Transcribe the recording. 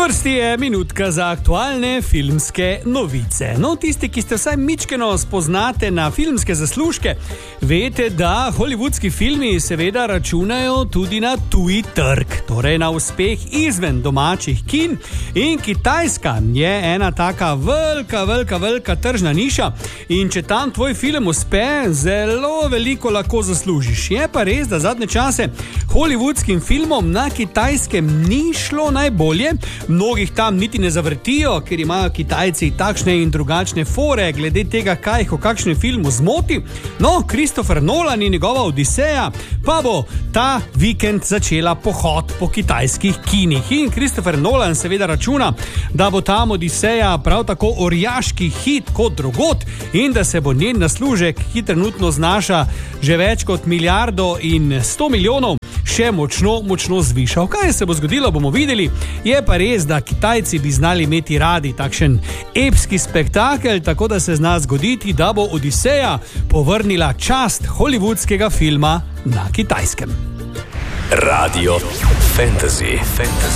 vrsti je minutka za aktualne filmske novice. No, tisti, ki ste vsaj mičkeno spoznate na filmske zaslužke, veste, da hollywoodski filmi seveda računajo tudi na tuji trg, torej na uspeh izven domačih kin. In Kitajska je ena taka velika tržna niša in če tam tvoj film uspe, zelo veliko lahko zaslužiš. Je pa res, da zadnje čase hollywoodskim filmom na Kitajskem ni šlo najbolje. Mnogih tam niti ne zavrtijo, ker imajo Kitajci takšne in drugačne fore glede tega, kaj jih v kakšnem filmu zmoti. No, Christopher Nolan in njegova Odiseja pa bo ta vikend začela pohod po kitajskih kinih. In Christopher Nolan seveda računa, da bo tam Odiseja prav tako orjaški hit kot drugod in da se bo njen zaslužek, ki trenutno znaša že več kot 1,1 milijarde, še močno zvišal. Kaj se bo zgodilo, bomo videli. Je pa res, da Kitajci bi znali imeti radi takšen epski spektakel, tako da se zna zgoditi, da bo Odiseja povrnila čast hollywoodskega filma na Kitajskem. Radio Fantasy.